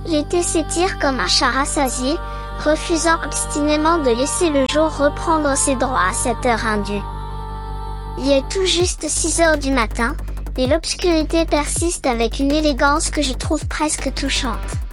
J'étais s'étire comme un chat rassasié, refusant obstinément de laisser le jour reprendre ses droits à cette heure indue. Il est tout juste 6 heures du matin, et l'obscurité persiste avec une élégance que je trouve presque touchante.